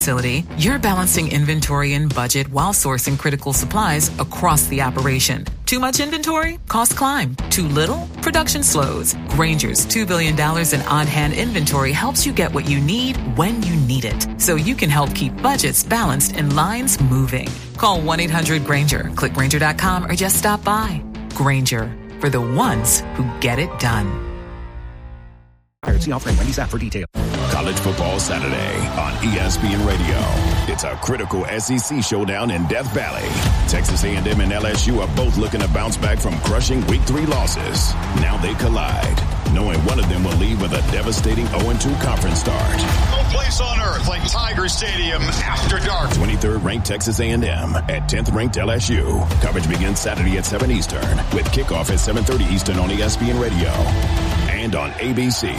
facility, you're balancing inventory and budget while sourcing critical supplies across the operation. Too much inventory? Costs climb. Too little? Production slows. Grainger's $2 billion in on-hand inventory helps you get what you need when you need it, so you can help keep budgets balanced and lines moving. Call 1-800-GRAINGER, click Grainger.com, or just stop by. Grainger, for the ones who get it done. See offering Wendy's app for details. College Football Saturday on ESPN Radio. It's a critical SEC showdown in Death Valley. Texas A&M and LSU are both looking to bounce back from crushing Week 3 losses. Now they collide, knowing one of them will leave with a devastating 0-2 conference start. No place on earth like Tiger Stadium after dark. 23rd ranked Texas A&M at 10th ranked LSU. Coverage begins Saturday at 7 Eastern with kickoff at 7:30 Eastern on ESPN Radio and on ABC.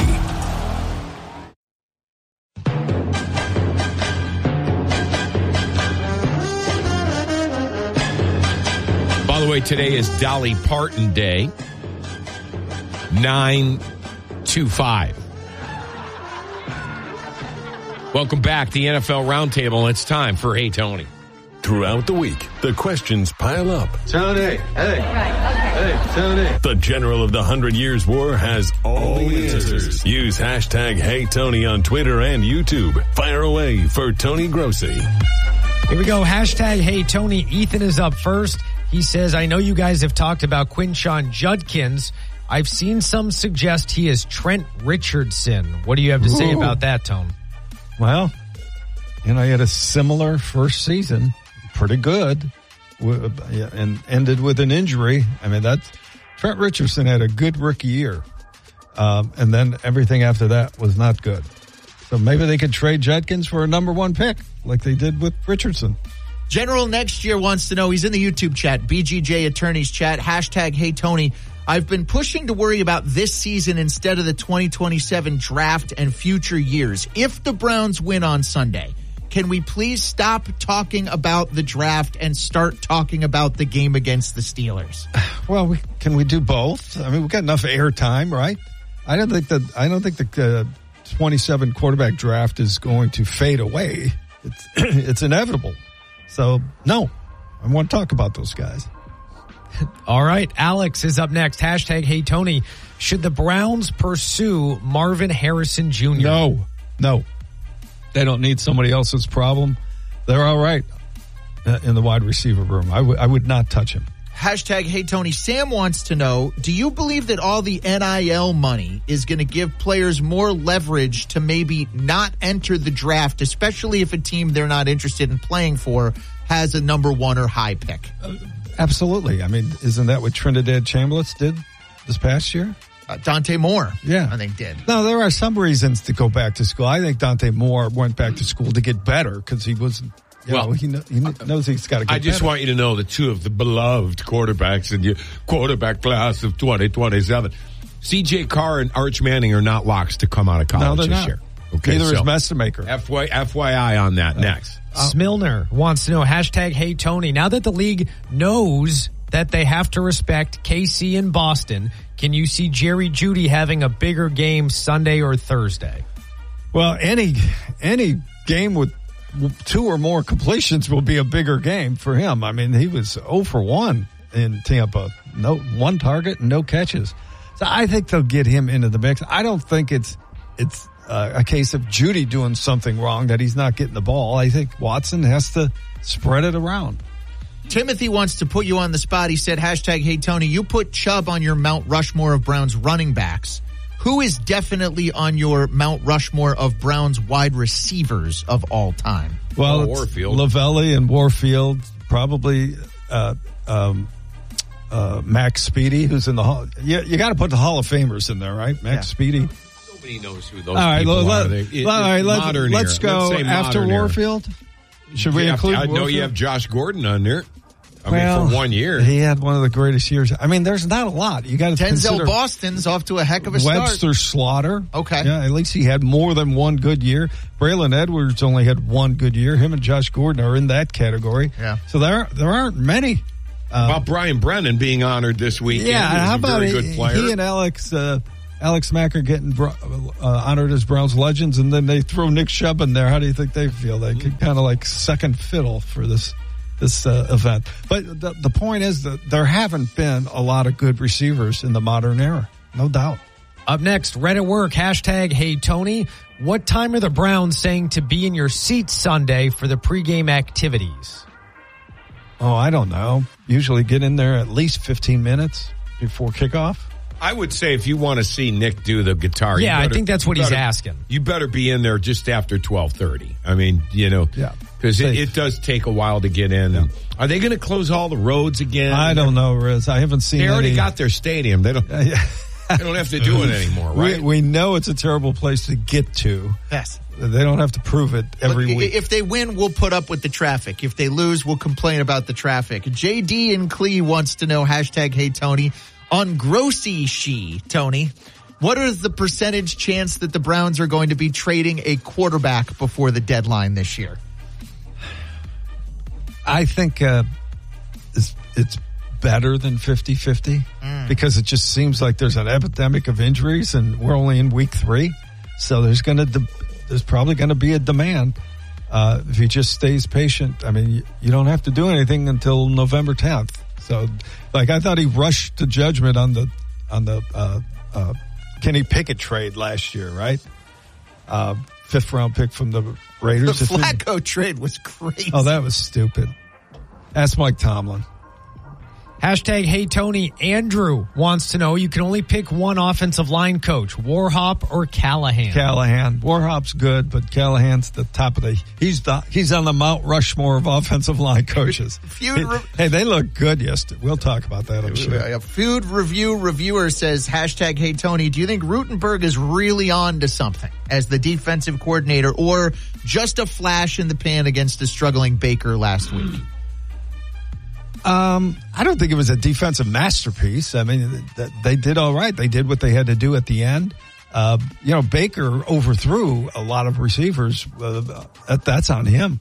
By the way, today is Dolly Parton Day, 9/25. Welcome back to the NFL Roundtable. It's time for Hey Tony. Throughout the week, the questions pile up. Tony, hey, Tony. The general of the 100 Years' War has all the answers. Use hashtag Hey Tony on Twitter and YouTube. Fire away for Tony Grossi. Here we go. Hashtag Hey Tony. Ethan is up first. He says, I know you guys have talked about Quinshon Judkins. I've seen some suggest he is Trent Richardson. What do you have to say about that, Tone? Well, he had a similar first season. Pretty good. And ended with an injury. I mean, Trent Richardson had a good rookie year. And then everything after that was not good. So maybe they could trade Judkins for a number 1 pick like they did with Richardson. General next year wants to know, he's in the YouTube chat, BGJ Attorneys chat, hashtag Hey Tony. I've been pushing to worry about this season instead of the 2027 draft and future years. If the Browns win on Sunday, can we please stop talking about the draft and start talking about the game against the Steelers? Well, can we do both? I mean, we've got enough airtime, right? I don't think the 27 quarterback draft is going to fade away. It's inevitable. So, no, I want to talk about those guys. All right, Alex is up next. Hashtag Hey Tony. Should the Browns pursue Marvin Harrison Jr.? No. They don't need somebody else's problem. They're all right in the wide receiver room. I would not touch him. Hashtag Hey Tony. Sam wants to know, do you believe that all the NIL money is going to give players more leverage to maybe not enter the draft, especially if a team they're not interested in playing for has a number 1 or high pick? Absolutely. I mean, isn't that what Trinidad Chambliss did this past year? Dante Moore, yeah, I think did. No, there are some reasons to go back to school. I think Dante Moore went back to school to get better because he was... he knows he's got to get I just better. want you to know the two of the beloved quarterbacks in your quarterback class of 2027. C.J. Carr and Arch Manning are not locks to come out of college this year. Okay, neither is Messamaker. FYI on that next. Smilner wants to know, hashtag Hey Tony. Now that the league knows that they have to respect KC and Boston, can you see Jerry Jeudy having a bigger game Sunday or Thursday? Well, any game with 2 or more completions will be a bigger game for him. I mean, he was 0 for 1 in Tampa. No 1 target and no catches. So I think they'll get him into the mix. I don't think it's a case of Jeudy doing something wrong that he's not getting the ball. I think Watson has to spread it around. Timothy wants to put you on the spot. He said, hashtag Hey Tony, you put Chubb on your Mount Rushmore of Browns running backs. Who is definitely on your Mount Rushmore of Browns wide receivers of all time? Well, Warfield, Lavelli and Warfield, probably Max Speedy, who's in the Hall. You got to put the Hall of Famers in there, right? Max Speedy. Nobody knows who those people are. Let's go after Warfield. Should we include Warfield? I know you have Josh Gordon on there. I mean, for 1 year. He had one of the greatest years. I mean, there's not a lot. You got to consider. Denzel Boston's off to a heck of a start. Webster Slaughter. Okay. Yeah, at least he had more than one good year. Braylon Edwards only had one good year. Him and Josh Gordon are in that category. Yeah. So there aren't many. About Brian Brennan being honored this weekend. Yeah, how about very good player. He and Alex Alex Mack are getting honored as Browns legends, and then they throw Nick Chubb in there. How do you think they feel? They could kind of like second fiddle for this event. But the point is that there haven't been a lot of good receivers in the modern era, no doubt. Up next, Red at Work, hashtag Hey Tony. What time are the Browns saying to be in your seats Sunday for the pregame activities? Oh, I don't know. Usually get in there at least 15 minutes before kickoff. I would say if you want to see Nick do the guitar, yeah, I think that's what he's asking. You better be in there just after 12:30. I mean, because it does take a while to get in. Yeah. Are they going to close all the roads again? I don't know, Riz. I haven't seen. They already got their stadium. They don't. They don't have to do it anymore, right? We know it's a terrible place to get to. Yes. They don't have to prove it every week. If they win, we'll put up with the traffic. If they lose, we'll complain about the traffic. JD in Clee wants to know, hashtag Hey Tony. On Grossy Tony, what is the percentage chance that the Browns are going to be trading a quarterback before the deadline this year? I think it's better than 50-50 because it just seems like there's an epidemic of injuries and we're only in week 3. So there's probably going to be a demand if he just stays patient. I mean, you don't have to do anything until November 10th. So, I thought he rushed to judgment on the Kenny Pickett trade last year, right? 5th round pick from the Raiders. The Flacco trade was crazy. Oh, that was stupid. Ask Mike Tomlin. Hashtag Hey Tony. Andrew wants to know, you can only pick one offensive line coach, Warhop or Callahan. Callahan. Warhop's good, but Callahan's the top of he's on the Mount Rushmore of offensive line coaches. Hey, they look good yesterday. We'll talk about that, I'm sure. A food review reviewer says, hashtag Hey Tony, do you think Rutenberg is really on to something as the defensive coordinator or just a flash in the pan against a struggling Baker last week? I don't think it was a defensive masterpiece. I mean, they did all right. They did what they had to do at the end. Baker overthrew a lot of receivers. That's on him.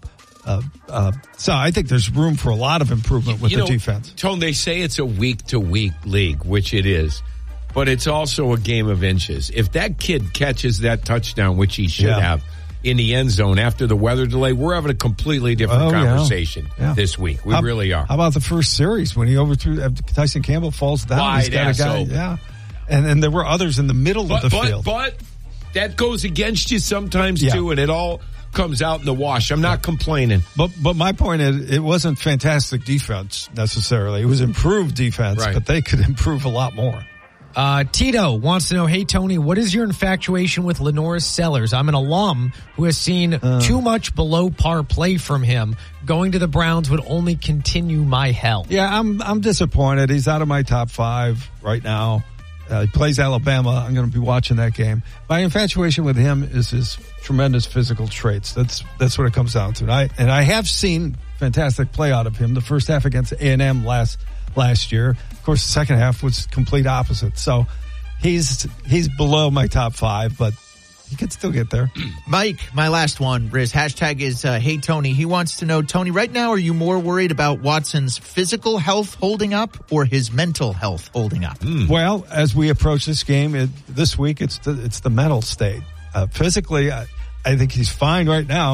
So I think there's room for a lot of improvement with the defense. Tone, they say it's a week-to-week league, which it is, but it's also a game of inches. If that kid catches that touchdown, which he should have, in the end zone after the weather delay, we're having a completely different conversation this week. We really are. How about the first series when he overthrew Tyson Campbell falls down? Wide he's got a guy, open. Yeah. And there were others in the middle of the field. But that goes against you sometimes too, and it all comes out in the wash. I'm not complaining. But my point is, it wasn't fantastic defense necessarily. It was improved defense, but they could improve a lot more. Tito wants to know, hey, Tony, what is your infatuation with Lenoris Sellers? I'm an alum who has seen too much below par play from him. Going to the Browns would only continue my hell. Yeah, I'm disappointed. He's out of my top 5 right now. He plays Alabama. I'm going to be watching that game. My infatuation with him is his tremendous physical traits. That's what it comes down to. And I have seen fantastic play out of him. The first half against A&M last year. Of course, the second half was complete opposite. So he's below my top 5, but he could still get there. Mike, my last one, Riz, hashtag is Hey Tony. He wants to know, Tony, right now, are you more worried about Watson's physical health holding up or his mental health holding up? Well, as we approach this game this week, it's the mental state. Physically, I think he's fine right now.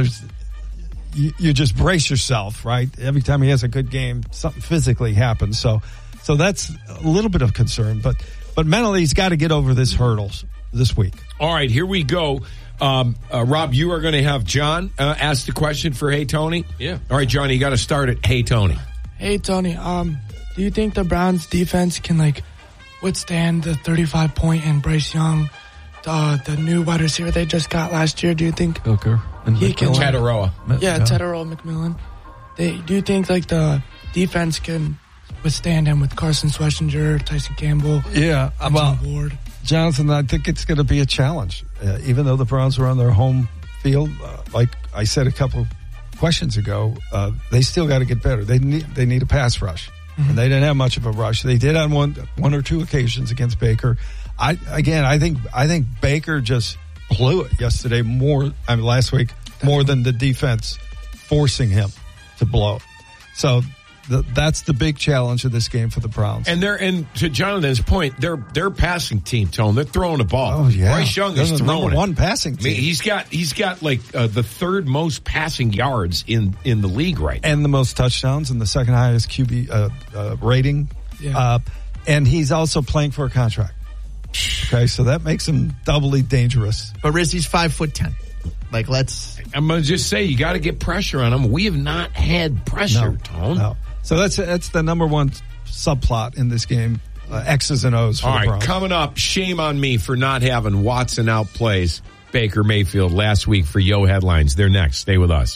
You just brace yourself, right? Every time he has a good game, something physically happens. So that's a little bit of concern, but mentally he's got to get over this hurdles this week. All right, here we go. Rob, you are going to have John ask the question for Hey Tony. Yeah. All right, John, you got to start it. Hey Tony. Hey Tony. Do you think the Browns defense can withstand the 35-point and Bryce Young, the new wide receiver they just got last year? Do you think Hooker and he can? Tataroa. Tataroa McMillan. Do you think the defense can withstand him with Carson Schlesinger, Tyson Campbell? Yeah, Ward. Jonathan, I think it's going to be a challenge. Even though the Browns are on their home field, like I said a couple questions ago, they still got to get better. They need a pass rush, and they didn't have much of a rush. They did on one or two occasions against Baker. I think Baker just blew it yesterday last week more than the defense forcing him to blow. So That's the big challenge of this game for the Browns. And to Jonathan's point, they're passing team, Tone. They're throwing the ball. Oh yeah, Bryce Young is throwing number it. one passing team. I mean, he's got like the third most passing yards in the league right now, and the most touchdowns and the second highest QB rating. Yeah. And he's also playing for a contract. Okay, so that makes him doubly dangerous. But Rizzy's 5'10". Like, I'm going to just say, you got to get pressure on him. We have not had pressure, Tone. No. So that's the number one subplot in this game. X's and O's for All the right, Browns. coming up, shame on me for not having Watson outplays Baker Mayfield last week for Yo Headlines. They're next. Stay with us.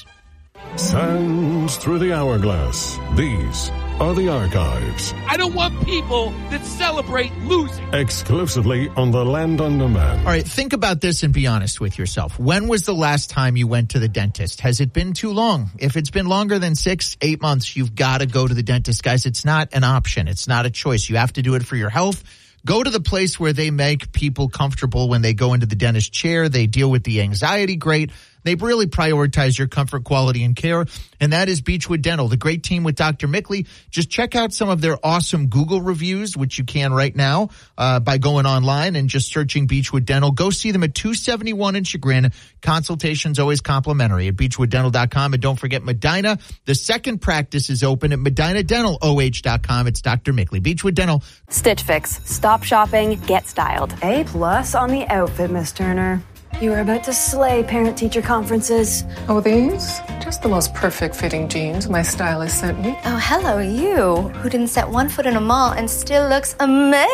Sands through the hourglass. These are the archives. I don't want people that celebrate losing. Exclusively on the Land on Demand. All right, think about this and be honest with yourself. When was the last time you went to the dentist? Has it been too long? If it's been longer than 6-8 months, you've got to go to the dentist, guys. It's not an option. It's not a choice. You have to do it for your health. Go to the place where they make people comfortable when they go into the dentist chair. They deal with the anxiety great. They really prioritize your comfort, quality, and care, and that is Beechwood Dental, the great team with Dr. Mickley. Just check out some of their awesome Google reviews, which you can right now by going online and just searching Beechwood Dental. Go see them at 271 in Chagrin. Consultations always complimentary at beechwooddental.com. And don't forget Medina. The second practice is open at MedinaDentalOH.com. It's Dr. Mickley. Beechwood Dental. Stitch Fix. Stop shopping, get styled. A+ on the outfit, Miss Turner. You are about to slay parent-teacher conferences. Oh, these? Just the most perfect fitting jeans my stylist sent me. Oh, hello, you, who didn't set one foot in a mall and still looks amazing.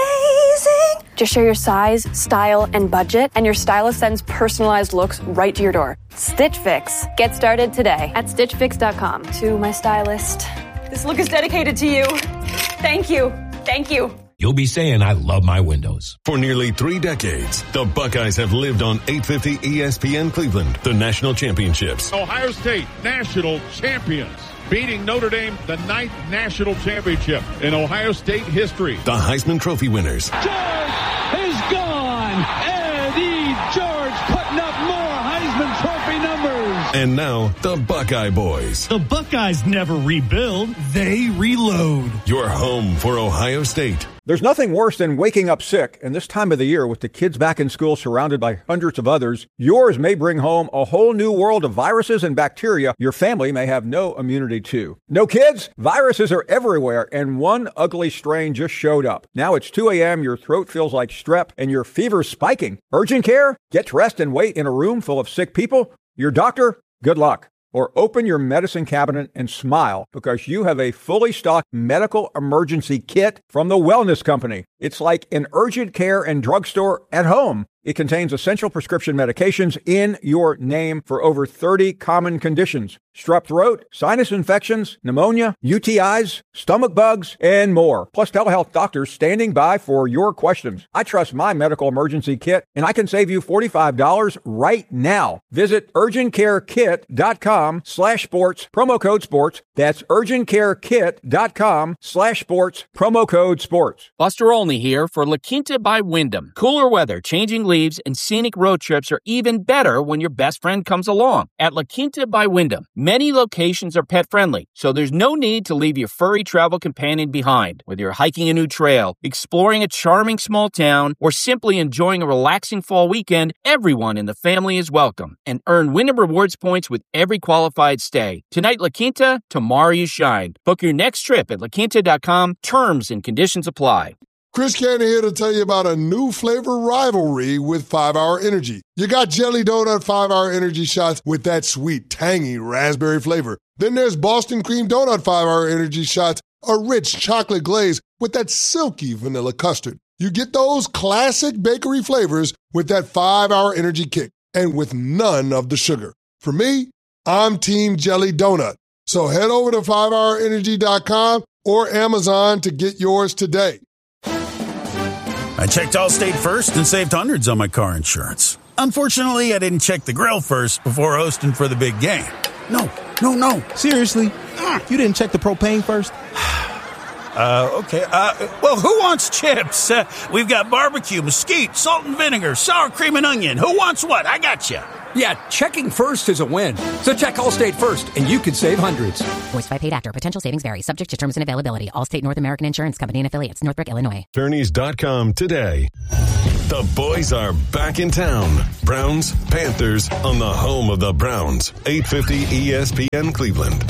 Just share your size, style, and budget, and your stylist sends personalized looks right to your door. Stitch Fix. Get started today at StitchFix.com. To my stylist, this look is dedicated to you. Thank you. Thank you. You'll be saying, I love my windows. For nearly 3 decades, the Buckeyes have lived on 850 ESPN Cleveland, the national championships. Ohio State national champions, beating Notre Dame, the 9th national championship in Ohio State history. The Heisman Trophy winners. George is gone. Eddie George putting up more Heisman Trophy numbers. And now, the Buckeye Boys. The Buckeyes never rebuild, they reload. Your home for Ohio State. There's nothing worse than waking up sick, and this time of the year with the kids back in school surrounded by hundreds of others, yours may bring home a whole new world of viruses and bacteria your family may have no immunity to. No kids? Viruses are everywhere, and one ugly strain just showed up. Now it's 2 a.m., your throat feels like strep, and your fever's spiking. Urgent care? Get dressed and wait in a room full of sick people? Your doctor? Good luck. Or open your medicine cabinet and smile because you have a fully stocked medical emergency kit from the Wellness Company. It's like an urgent care and drugstore at home. It contains essential prescription medications in your name for over 30 common conditions. Strep throat, sinus infections, pneumonia, UTIs, stomach bugs, and more. Plus telehealth doctors standing by for your questions. I trust my medical emergency kit, and I can save you $45 right now. Visit urgentcarekit.com/sports, promo code sports. That's urgentcarekit.com/sports, promo code sports. Buster Olney here for La Quinta by Wyndham. Cooler weather, changing leaves, and scenic road trips are even better when your best friend comes along. At La Quinta by Wyndham, many locations are pet-friendly, so there's no need to leave your furry travel companion behind. Whether you're hiking a new trail, exploring a charming small town, or simply enjoying a relaxing fall weekend, everyone in the family is welcome. And earn Wyndham Rewards points with every qualified stay. Tonight, La Quinta, tomorrow you shine. Book your next trip at laquinta.com. Terms and conditions apply. Chris Cannon here to tell you about a new flavor rivalry with 5-Hour Energy. You got Jelly Donut 5-Hour Energy shots with that sweet, tangy raspberry flavor. Then there's Boston Cream Donut 5-Hour Energy shots, a rich chocolate glaze with that silky vanilla custard. You get those classic bakery flavors with that 5-Hour Energy kick and with none of the sugar. For me, I'm Team Jelly Donut. So head over to 5hourenergy.com or Amazon to get yours today. I checked Allstate first and saved hundreds on my car insurance. Unfortunately, I didn't check the grill first before hosting for the big game. No. Seriously? You didn't check the propane first? Okay. Well, who wants chips? We've got barbecue, mesquite, salt and vinegar, sour cream and onion. Who wants what? I got you. Yeah, checking first is a win. So check Allstate first, and you could save hundreds. Voice by paid actor. Potential savings vary. Subject to terms and availability. Allstate North American Insurance Company and affiliates. Northbrook, Illinois. Attorneys.com today. The boys are back in town. Browns, Panthers on the home of the Browns. 850 ESPN Cleveland.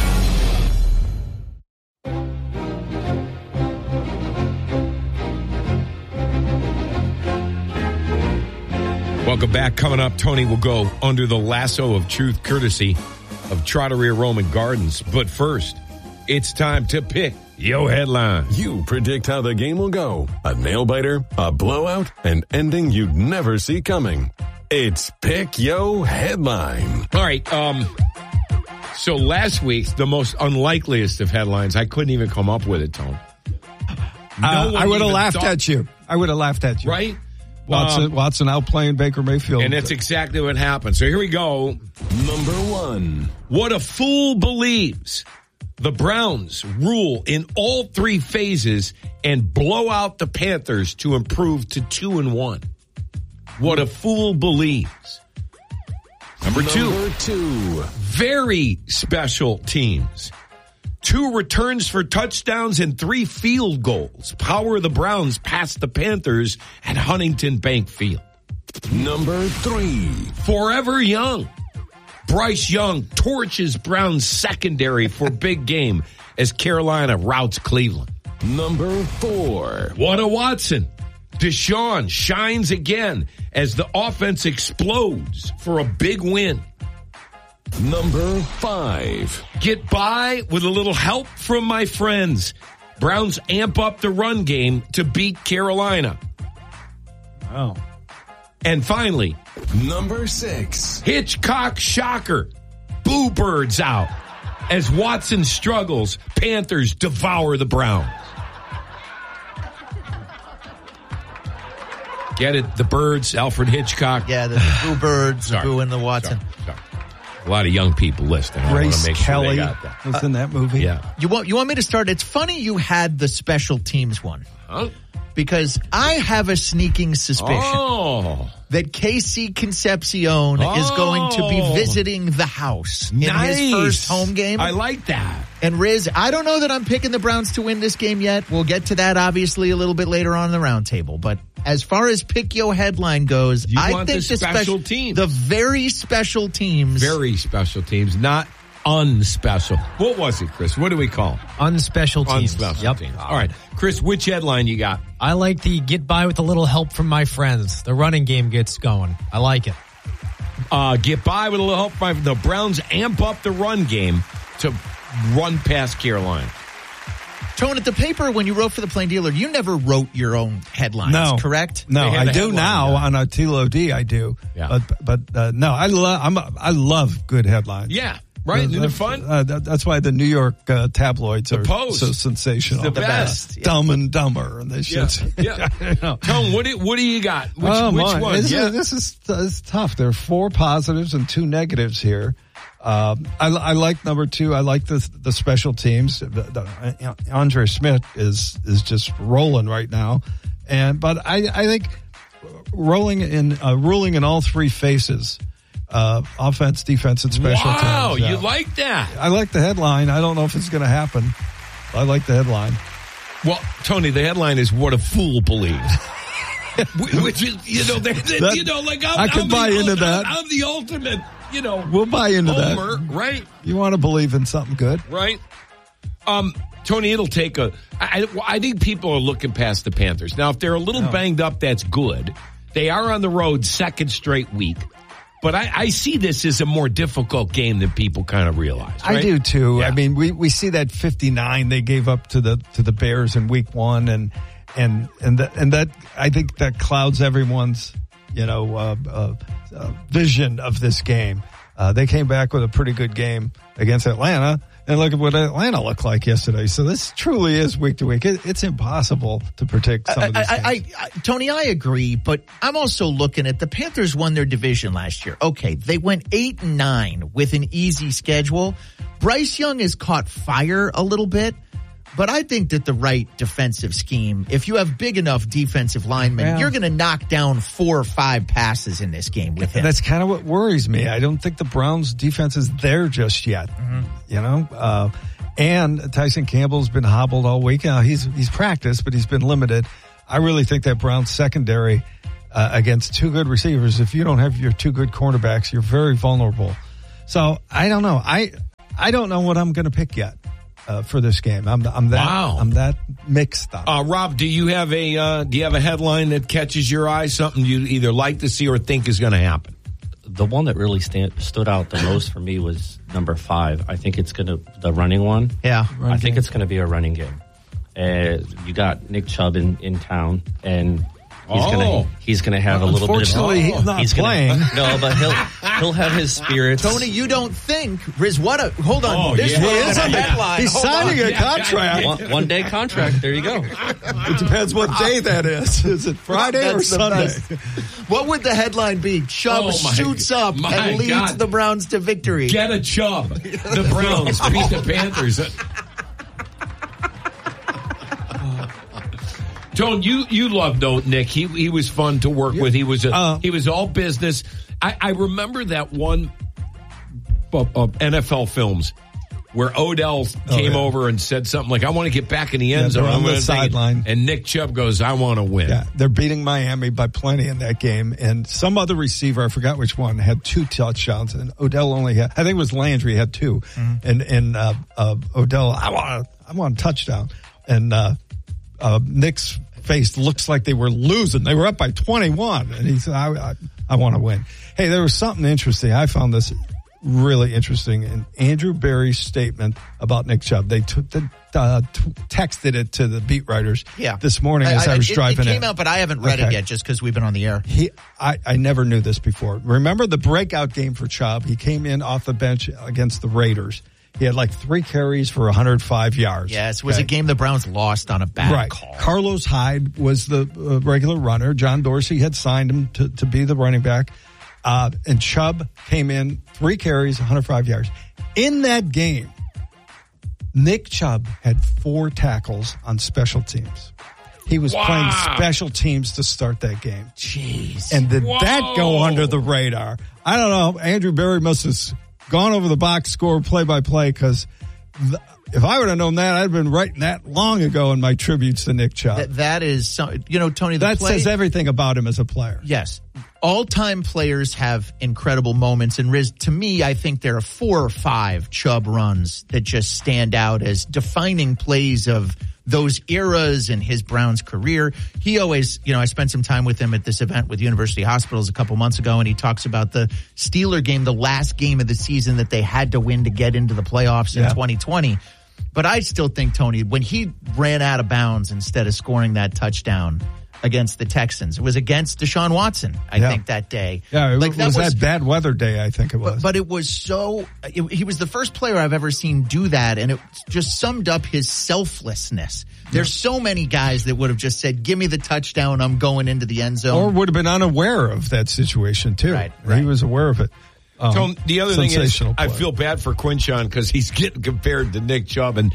Welcome back. Coming up, Tony will go under the lasso of truth courtesy of Trattoria Roman Gardens. But first, it's time to pick your headline. You predict how the game will go. A nail-biter, a blowout, an ending you'd never see coming. It's Pick Yo Headline. All right. So last week's, the most unlikeliest of headlines, I couldn't even come up with it, Tone. I would have laughed at you. I would have laughed at you. Right? Watson outplaying Baker Mayfield. And that's exactly what happened. So here we go. Number one. What a fool believes. The Browns rule in all three phases and blow out the Panthers to improve to 2-1. What a fool believes. Number two. Very special teams. 2 returns for touchdowns and 3 field goals. Power the Browns past the Panthers at Huntington Bank Field. Number 3. Forever young. Bryce Young torches Browns secondary for big game as Carolina routs Cleveland. Number 4. What a Watson. Deshaun shines again as the offense explodes for a big win. Number 5. Get by with a little help from my friends. Browns amp up the run game to beat Carolina. Wow. And finally, number 6. Hitchcock shocker. Boo Birds out. As Watson struggles, Panthers devour the Browns. Get it? The Birds, Alfred Hitchcock. Yeah, the Boo Birds, Boo and the Watson. Sorry. A lot of young people listening. Grace Kelly that. was in that movie. Yeah. You want me to start? It's funny you had the special teams one. Huh? Because I have a sneaking suspicion that KC Concepcion is going to be visiting the house in his first home game. I like that. And Riz, I don't know that I'm picking the Browns to win this game yet. We'll get to that obviously a little bit later on in the roundtable. But as far as Pick Yo Headline goes, I think the special teams, the very special teams, not unspecial. What was it, Chris? What do we call unspecial teams? Unspecial teams. All right, Chris, which headline you got? I like the get by with a little help from my friends. The running game gets going. I like it. Get by with a little help from the Browns. Amp up the run game to run past Carolina. Tone, at the paper, when you wrote for the Plain Dealer, you never wrote your own headlines, correct? No, I do now on a TLOD. I do. Yeah. But no, I love good headlines. Yeah. Right? Isn't it fun? That's why the New York tabloids are Post. so sensational. The best. Yeah. Dumb and Dumber and this shit. Yeah. Tone, what do you got? Which one? This is tough. There are 4 positives and 2 negatives here. I like number 2. I like the special teams. Andre Smith is just rolling right now. But I think ruling in all 3 phases. Offense, defense, and special teams. Wow, you like that? I like the headline. I don't know if it's going to happen. I like the headline. Well, Tony, the headline is "What a Fool Believes," which is, I could buy into that. I'm the ultimate, We'll buy into Homer, that, right? You want to believe in something good, right? Tony, it'll take I think people are looking past the Panthers now. If they're a little banged up, that's good. They are on the road second straight week. But I see this as a more difficult game than people kind of realize. Right? I do too. Yeah. I mean, we see that 59 they gave up to the Bears in week 1, and that I think that clouds everyone's vision of this game. They came back with a pretty good game against Atlanta. And look at what Atlanta looked like yesterday. So this truly is week to week. It's impossible to predict some of these things. Tony, I agree, but I'm also looking at the Panthers won their division last year. Okay, they went 8-9 with an easy schedule. Bryce Young has caught fire a little bit. But I think that the right defensive scheme, if you have big enough defensive linemen, you're going to knock down 4 or 5 passes in this game with him. That's kind of what worries me. I don't think the Browns' defense is there just yet. And Tyson Campbell's been hobbled all week. He's practiced, but he's been limited. I really think that Browns secondary against 2 good receivers, if you don't have your 2 good cornerbacks, you're very vulnerable. So I don't know. I don't know what I'm going to pick yet for this game. I'm that mixed up. Rob, do you have a headline that catches your eye? Something you either like to see or think is going to happen? The one that really stood out the most for me was number 5. I think it's the running one. Yeah. I think it's going to be a running game. You got Nick Chubb in town, and he's gonna have a little bit of. Unfortunately, he's not playing. No, but he'll have his spirits. Tony, you don't think Riz? Hold on. Oh, this yeah. He is on the headline. He's signing a contract. One day contract. There you go. It depends what day that is. Is it Friday or Sunday? What would the headline be? Chubb suits up and leads the Browns to victory. Get a Chubb. The Browns beat the Panthers. Tone, you loved Nick. He was fun to work with. He was all business. I remember that one NFL films where Odell came over and said something like, "I want to get back in the end zone." On the sideline, and Nick Chubb goes, "I want to win." Yeah, they're beating Miami by plenty in that game, and some other receiver, I forgot which one, had 2 touchdowns, and Odell only had, I think it was Landry, had 2, and Odell, I want a touchdown, and Nick's face looks like they were losing. They were up by 21, and he said, I want to win. Hey, there was something interesting. I found this really interesting in Andrew Berry's statement about Nick Chubb. They texted it to the beat writers this morning as I was driving in. It came out, but I haven't read it yet just because we've been on the air. I never knew this before. Remember the breakout game for Chubb? He came in off the bench against the Raiders. He had like 3 carries for 105 yards. Yes, it was a game the Browns lost on a bad call. Carlos Hyde was the regular runner. John Dorsey had signed him to be the running back. And Chubb came in 3 carries, 105 yards. In that game, Nick Chubb had 4 tackles on special teams. He was playing special teams to start that game. Jeez. And did that go under the radar? I don't know. Andrew Berry must have gone over the box score play-by-play, because if I would have known that, I'd have been writing that long ago in my tributes to Nick Chubb. That is, Tony, that says everything about him as a player. Yes. All-time players have incredible moments, and Riz, to me, I think there are 4 or 5 Chubb runs that just stand out as defining plays of those eras in his Browns career. He always, I spent some time with him at this event with University Hospitals a couple months ago, and he talks about the Steeler game, the last game of the season that they had to win to get into the playoffs in 2020. But I still think, Tony, when he ran out of bounds instead of scoring that touchdown against the Texans, it was against Deshaun Watson, I think, that day. Yeah, it was that bad weather day, I think it was. But it was he was the first player I've ever seen do that, and it just summed up his selflessness. There's so many guys that would have just said, "Give me the touchdown, I'm going into the end zone." Or would have been unaware of that situation, too. Right. He was aware of it. The other thing is, I feel bad for Quinshon because he's getting compared to Nick Chubb, and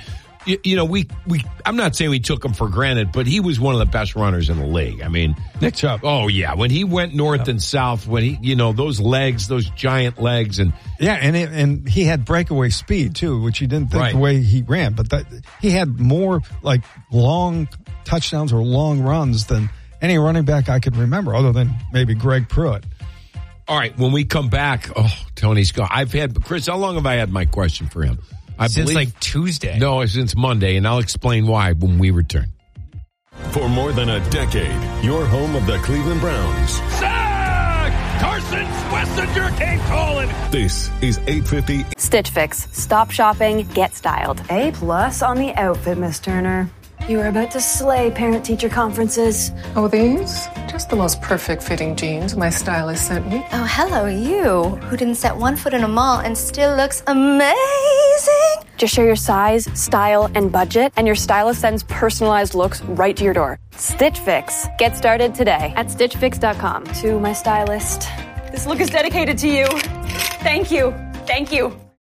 I'm not saying we took him for granted, but he was one of the best runners in the league. I mean, Nick Chubb. Oh yeah, when he went north and south, when he, those legs, those giant legs, and and he had breakaway speed too, which you didn't think the way he ran, but he had more like long touchdowns or long runs than any running back I could remember, other than maybe Greg Pruitt. All right, when we come back, Tony's gone. Chris, how long have I had my question for him? Since like Tuesday. No, since Monday, and I'll explain why when we return. For more than a decade, your home of the Cleveland Browns. Sack! Carson Schlesinger came calling. This is 850 Stitch Fix. Stop shopping, get styled. A+ on the outfit, Miss Turner. You are about to slay parent-teacher conferences. Oh, these? Just the most perfect fitting jeans my stylist sent me. Oh, hello, you, who didn't set 1 foot in a mall and still looks amazing. Just share your size, style, and budget, and your stylist sends personalized looks right to your door. Stitch Fix. Get started today at StitchFix.com. To my stylist. This look is dedicated to you. Thank you. Thank you.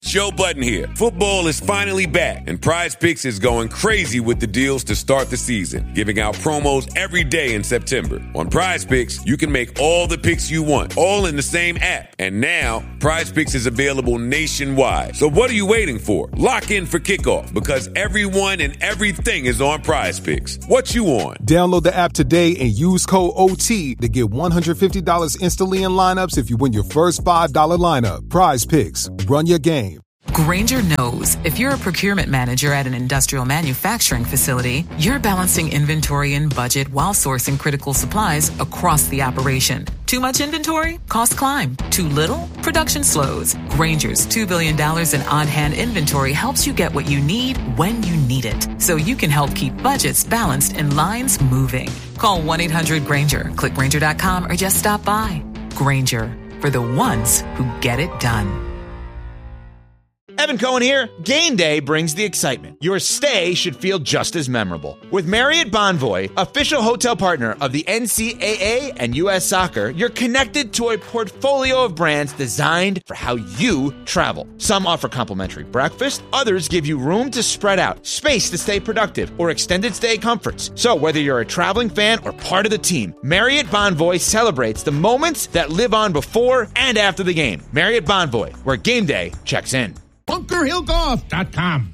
Joe Budden here. Football is finally back, and Prize Picks is going crazy with the deals to start the season, giving out promos every day in September. On Prize Picks, you can make all the picks you want, all in the same app. And now, Prize Picks is available nationwide. So what are you waiting for? Lock in for kickoff, because everyone and everything is on Prize Picks. What you on? Download the app today and use code OT to get $150 instantly in lineups if you win your first $5 lineup. Prize Picks. Run your game. Grainger knows if you're a procurement manager at an industrial manufacturing facility, you're balancing inventory and budget while sourcing critical supplies across the operation. Too much inventory? Costs climb. Too little? Production slows. Grainger's $2 billion in on-hand inventory helps you get what you need when you need it, so you can help keep budgets balanced and lines moving. Call 1-800-GRAINGER, click Grainger.com, or just stop by. Grainger, for the ones who get it done. Evan Cohen here. Game day brings the excitement. Your stay should feel just as memorable. With Marriott Bonvoy, official hotel partner of the NCAA and U.S. Soccer, you're connected to a portfolio of brands designed for how you travel. Some offer complimentary breakfast, others give you room to spread out, space to stay productive, or extended stay comforts. So whether you're a traveling fan or part of the team, Marriott Bonvoy celebrates the moments that live on before and after the game. Marriott Bonvoy, where game day checks in. BunkerHillGolf.com.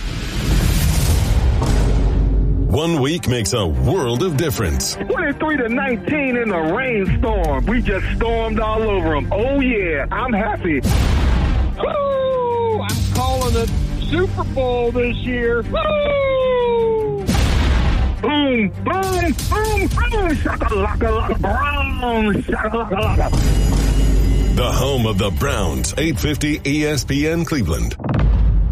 1 week makes a world of difference. 23-19 in a rainstorm. We just stormed all over them. Oh, yeah, I'm happy. Woo! I'm calling it Super Bowl this year. Woo! Boom, boom, boom, boom. Shaka-laka-laka, brown. Shaka-laka-laka. The home of the Browns, 850 ESPN Cleveland.